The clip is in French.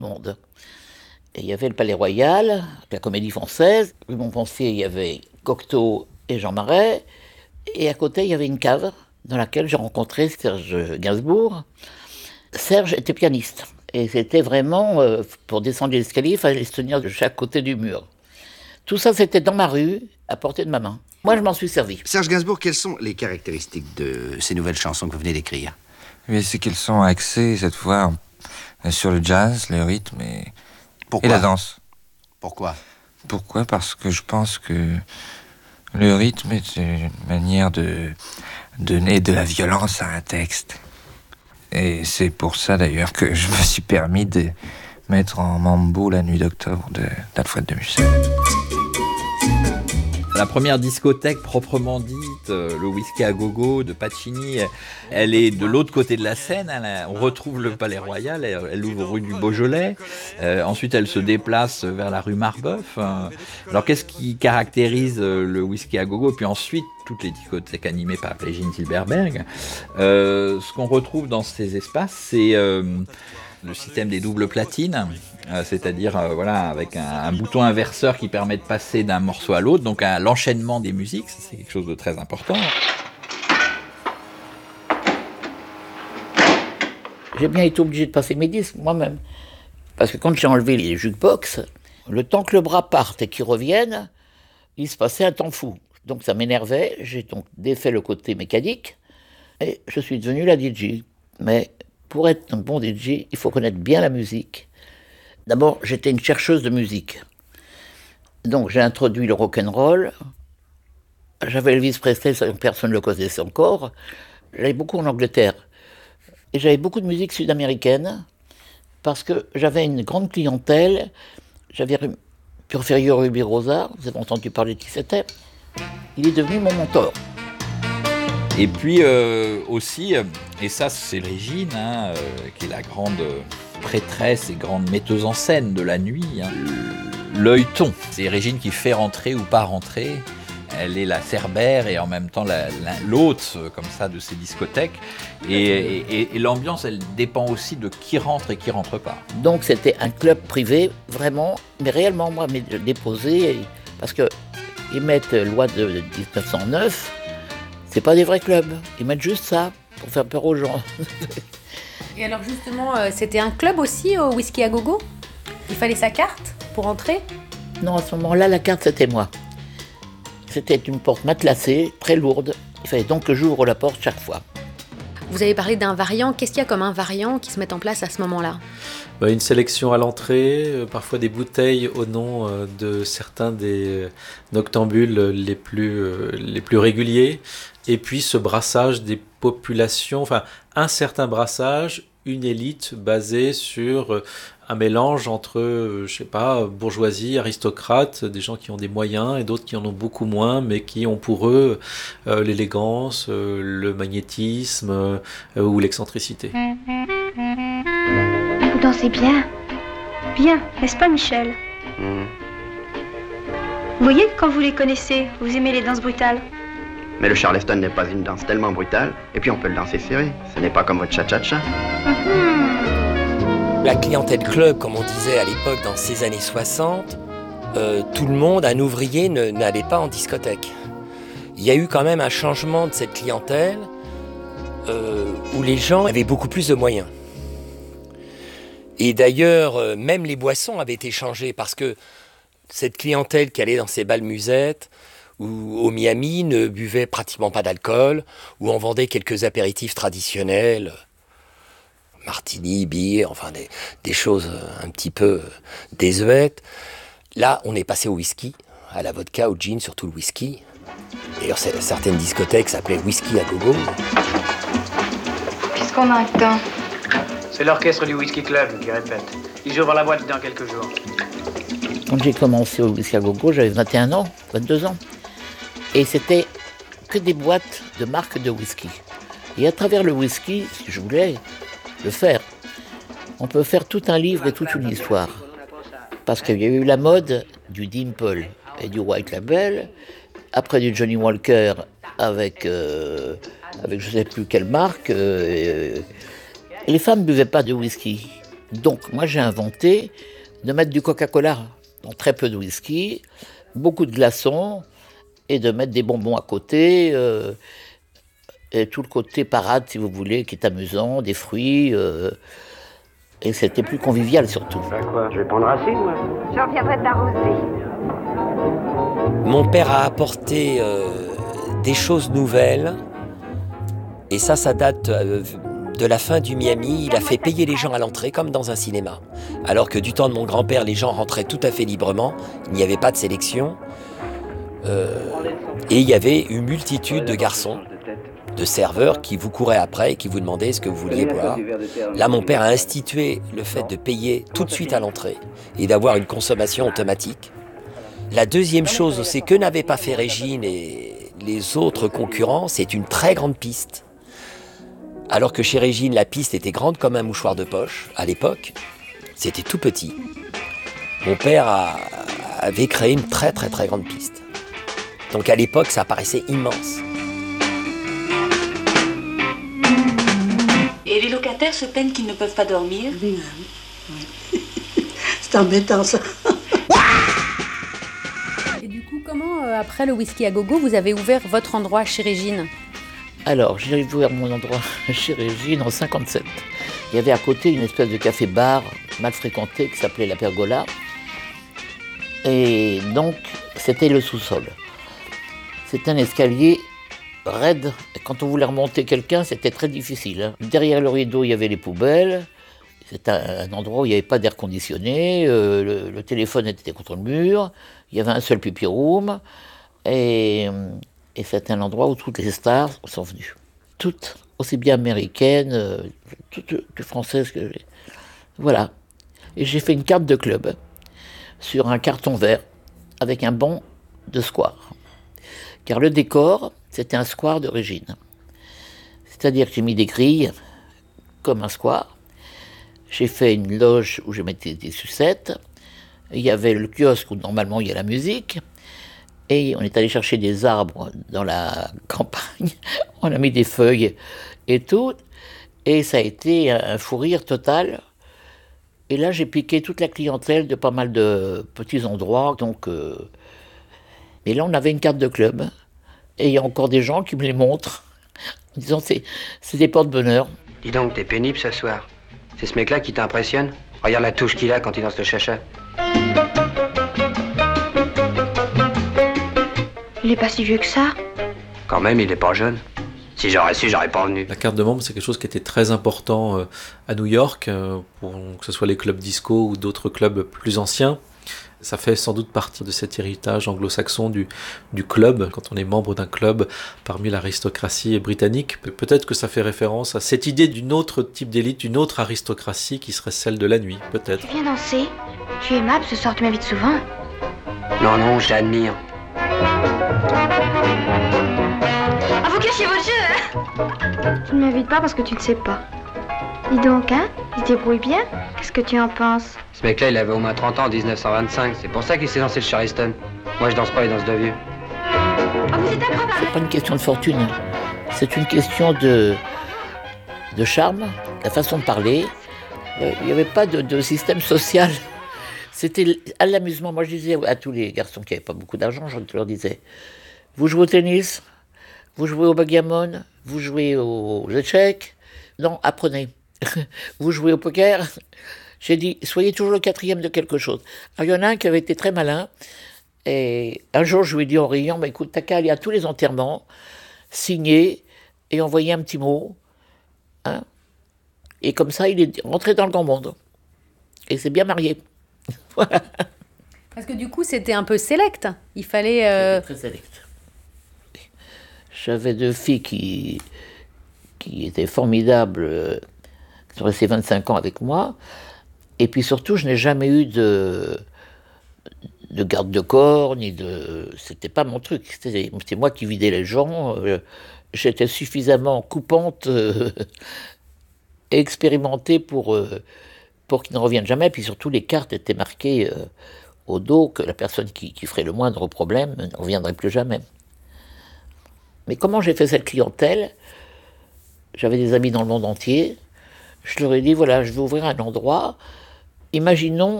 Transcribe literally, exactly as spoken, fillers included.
monde. Et il y avait le Palais Royal, la Comédie Française. Rue Montpensier, il y avait Cocteau et Jean Marais. Et à côté, il y avait une cave dans laquelle j'ai rencontré Serge Gainsbourg. Serge était pianiste. Et c'était vraiment, euh, pour descendre les escaliers, il fallait se tenir de chaque côté du mur. Tout ça, c'était dans ma rue, à portée de ma main. Moi, je m'en suis servi. Serge Gainsbourg, quelles sont les caractéristiques de ces nouvelles chansons que vous venez d'écrire? Mais c'est qu'elles sont axées, cette fois, sur le jazz, le rythme et, Pourquoi? et la danse. Pourquoi? Pourquoi? Parce que je pense que le rythme est une manière de donner de la violence à un texte. Et c'est pour ça, d'ailleurs, que je me suis permis de mettre en mambo La Nuit d'octobre de, d'Alfred de Musset. La première discothèque proprement dite, euh, le Whisky à Gogo de Pacini, elle est de l'autre côté de la Seine. Elle a, on retrouve le Palais Royal, elle, elle ouvre rue du Beaujolais. Euh, ensuite, elle se déplace vers la rue Marbeuf. Euh, alors, qu'est-ce qui caractérise euh, le Whisky à Gogo? Puis ensuite, toutes les discothèques animées par Régine Silberberg. Euh, ce qu'on retrouve dans ces espaces, c'est euh, le système des doubles platines. Euh, c'est-à-dire euh, voilà, avec un, un bouton inverseur qui permet de passer d'un morceau à l'autre, donc à l'enchaînement des musiques, c'est quelque chose de très important. J'ai bien été obligé de passer mes disques moi-même. Parce que quand j'ai enlevé les jukebox, le temps que le bras parte et qu'il revienne, il se passait un temps fou. Donc ça m'énervait, j'ai donc défait le côté mécanique et je suis devenu la D J. Mais pour être un bon D J, il faut connaître bien la musique. D'abord, j'étais une chercheuse de musique. Donc j'ai introduit le rock'n'roll. J'avais Elvis Presley, personne ne le connaissait encore. J'allais beaucoup en Angleterre. Et j'avais beaucoup de musique sud-américaine parce que j'avais une grande clientèle. J'avais Porfirio Rubirosa, vous avez entendu parler de qui c'était. Il est devenu mon mentor. Et puis euh, aussi, et ça c'est Régine, hein, euh, qui est la grande prêtresse et grande metteuse en scène de la nuit, hein, l'œilleton. C'est Régine qui fait rentrer ou pas rentrer. Elle est la cerbère et en même temps la, la, l'hôte, comme ça, de ces discothèques. Et, et, et l'ambiance, elle dépend aussi de qui rentre et qui rentre pas. Donc c'était un club privé, vraiment, mais réellement, moi, mais déposé, parce qu'ils mettent loi de dix-neuf cent neuf, c'est pas des vrais clubs. Ils mettent juste ça, pour faire peur aux gens. Et alors justement, euh, c'était un club aussi au Whisky à Gogo? Il fallait sa carte pour entrer? Non, à ce moment-là, la carte, c'était moi. C'était une porte matelassée, très lourde. Il fallait donc que j'ouvre la porte chaque fois. Vous avez parlé d'un variant. Qu'est-ce qu'il y a comme un variant qui se met en place à ce moment-là? Bah, une sélection à l'entrée, euh, parfois des bouteilles au nom euh, de certains des noctambules les plus, euh, les plus réguliers. Et puis ce brassage des populations, enfin un certain brassage, une élite basée sur euh, un mélange entre, euh, je sais pas, bourgeoisie, aristocrate, des gens qui ont des moyens et d'autres qui en ont beaucoup moins, mais qui ont pour eux euh, l'élégance, euh, le magnétisme euh, ou l'excentricité. Vous dansez bien. Bien, n'est-ce pas, Michel? Mmh. Vous voyez, quand vous les connaissez, vous aimez les danses brutales. Mais le charleston n'est pas une danse tellement brutale, et puis on peut le danser serré. Ce n'est pas comme votre cha-cha-cha. Mmh. La clientèle club, comme on disait à l'époque dans ces années soixante, euh, tout le monde, un ouvrier, ne, n'allait pas en discothèque. Il y a eu quand même un changement de cette clientèle euh, où les gens avaient beaucoup plus de moyens. Et d'ailleurs, euh, même les boissons avaient été changées parce que cette clientèle qui allait dans ces bals musettes ou au Miami ne buvait pratiquement pas d'alcool, où on vendait quelques apéritifs traditionnels, martini, bière, enfin des, des choses un petit peu désuètes. Là, on est passé au whisky, à la vodka, au gin, surtout le whisky. D'ailleurs, certaines discothèques s'appelaient Whisky à Gogo. Qu'est-ce qu'on a dedans? C'est l'orchestre du Whisky Club qui répète. Ils ouvrent la boîte dans quelques jours. Quand j'ai commencé au Whisky à Gogo, j'avais vingt et un ans, vingt-deux ans. Et c'était que des boîtes de marques de whisky. Et à travers le whisky, si je voulais le faire, on peut faire tout un livre et toute une histoire. Parce qu'il y a eu la mode du Dimple et du White Label, après du Johnny Walker avec, euh, avec je ne sais plus quelle marque. Euh, et les femmes ne buvaient pas de whisky. Donc moi j'ai inventé de mettre du Coca-Cola dans très peu de whisky, beaucoup de glaçons, et de mettre des bonbons à côté, euh, et tout le côté parade si vous voulez, qui est amusant, des fruits, euh, et c'était plus convivial surtout. Bah quoi, je vais prendre racine, moi. Je reviendrai de t'arroser. Mon père a apporté euh, des choses nouvelles, et ça, ça date euh, de la fin du Miami. Il a fait payer les gens à l'entrée comme dans un cinéma. Alors que du temps de mon grand-père, les gens rentraient tout à fait librement, il n'y avait pas de sélection. Euh, et il y avait une multitude de garçons, de serveurs qui vous couraient après et qui vous demandaient ce que vous vouliez boire. Là, mon père a institué le fait de payer tout de suite à l'entrée et d'avoir une consommation automatique. La deuxième chose, c'est que n'avait pas fait Régine et les autres concurrents, c'est une très grande piste. Alors que chez Régine, la piste était grande comme un mouchoir de poche, à l'époque, c'était tout petit. Mon père a, avait créé une très très très grande piste. Donc à l'époque, ça paraissait immense. Et les locataires se plaignent qu'ils ne peuvent pas dormir. Oui. C'est embêtant ça. Et du coup, comment, euh, après le whisky à gogo, vous avez ouvert votre endroit chez Régine? Alors, j'ai ouvert mon endroit chez Régine en cinquante-sept. Il y avait à côté une espèce de café-bar mal fréquenté qui s'appelait La Pergola. Et donc, c'était le sous-sol. C'était un escalier raide. Et quand on voulait remonter quelqu'un, c'était très difficile. Hein. Derrière le rideau, il y avait les poubelles. C'était un, un endroit où il n'y avait pas d'air conditionné. Euh, le, le téléphone était contre le mur. Il y avait un seul pipi room. Et... Et c'est un endroit où toutes les stars sont venues. Toutes, aussi bien américaines, euh, toutes que françaises. Que... Voilà. Et j'ai fait une carte de club sur un carton vert avec un banc de square. Car le décor, c'était un square de Régine. C'est-à-dire que j'ai mis des grilles comme un square. J'ai fait une loge où je mettais des sucettes. Il y avait le kiosque où normalement il y a la musique. Et on est allé chercher des arbres dans la campagne, on a mis des feuilles et tout, et ça a été un fou rire total. Et là, j'ai piqué toute la clientèle de pas mal de petits endroits. Donc, euh... Et là, on avait une carte de club, et il y a encore des gens qui me les montrent, en disant c'est, c'est des porte-bonheur. Dis donc, t'es pénible ce soir. C'est ce mec-là qui t'impressionne? Regarde la touche qu'il a quand il danse le chacha. Il est pas si vieux que ça. Quand même, il est pas jeune. Si j'aurais su, j'aurais pas venu. La carte de membre, c'est quelque chose qui était très important euh, à New York, euh, pour que ce soit les clubs disco ou d'autres clubs plus anciens. Ça fait sans doute partie de cet héritage anglo-saxon du, du club, quand on est membre d'un club parmi l'aristocratie britannique. Peut-être que ça fait référence à cette idée d'une autre type d'élite, d'une autre aristocratie qui serait celle de la nuit, peut-être. Tu viens danser? Tu es aimable ce soir, tu m'invites souvent. Non, non, j'admire. Ah, vous cachez vos jeux, hein? Tu ne m'invites pas parce que tu ne sais pas. Dis donc, hein? Il se débrouille bien? Qu'est-ce que tu en penses? Ce mec-là, il avait au moins trente ans en dix-neuf cent vingt-cinq. C'est pour ça qu'il s'est lancé le Charleston. Moi, je danse pas, il danse de vieux. Ah, vous êtes incroyable! C'est pas une question de fortune. C'est une question de, de charme, la façon de parler. Euh, il n'y avait pas de, de système social. C'était à l'amusement. Moi, je disais à tous les garçons qui n'avaient pas beaucoup d'argent, je leur disais, vous jouez au tennis, vous jouez au backgammon, vous jouez aux échecs. Non, apprenez. Vous jouez au poker. J'ai dit, soyez toujours le quatrième de quelque chose. Alors, il y en a un qui avait été très malin. Et un jour, je lui ai dit en riant, bah, écoute, t'as qu'à aller à tous les enterrements, signer et envoyer un petit mot. Hein, et comme ça, il est rentré dans le grand monde. Et s'est bien marié. Voilà. Parce que du coup, c'était un peu select. Il fallait... Euh... C'était très select. J'avais deux filles qui, qui étaient formidables, euh, qui sont restées vingt-cinq ans avec moi. Et puis surtout, je n'ai jamais eu de, de garde de corps, ni de... C'était pas mon truc. C'était, c'était moi qui vidais les gens. Euh, j'étais suffisamment coupante euh, et expérimentée pour... Euh, pour qu'ils ne reviennent jamais, puis surtout les cartes étaient marquées euh, au dos que la personne qui, qui ferait le moindre problème ne reviendrait plus jamais. Mais comment j'ai fait cette clientèle? J'avais des amis dans le monde entier, Je leur ai dit, voilà, je vais ouvrir un endroit. Imaginons